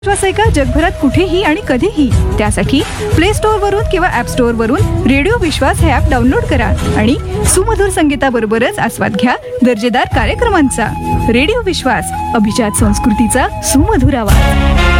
विश्वास आहे का जगभरात कुठेही आणि कधीही? त्यासाठी प्ले स्टोअर वरून किंवा ऍप स्टोअर वरून रेडिओ विश्वास हे ऍप डाउनलोड करा आणि सुमधुर संगीताबरोबरच आस्वाद घ्या दर्जेदार कार्यक्रमांचा. रेडिओ विश्वास, अभिजात संस्कृतीचा सुमधुर आवाज.